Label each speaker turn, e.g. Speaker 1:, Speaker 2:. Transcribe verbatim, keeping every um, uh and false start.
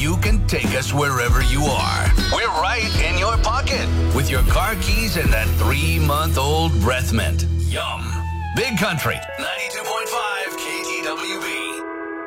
Speaker 1: you can take us wherever you are. We're right in your pocket with your car keys and that three-month-old breath mint. Yum. Big Country, ninety-two point five K T W B.